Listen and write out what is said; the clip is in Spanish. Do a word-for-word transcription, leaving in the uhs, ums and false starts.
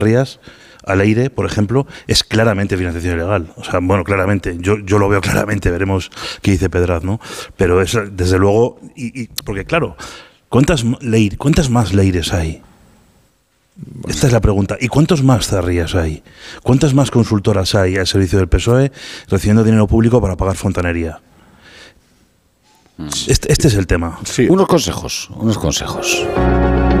Rías al aire, por ejemplo, es claramente financiación ilegal. O sea, bueno, claramente, yo, yo lo veo claramente, veremos qué dice Pedraz, ¿no? Pero es, desde luego, y, y, porque claro, ¿cuántas, leir, ¿cuántas más leires hay? Esta es la pregunta. ¿Y cuántos más Zarrías hay? ¿Cuántas más consultoras hay al servicio del P S O E recibiendo dinero público para pagar fontanería? Este, este es el tema. Sí, unos consejos, unos consejos.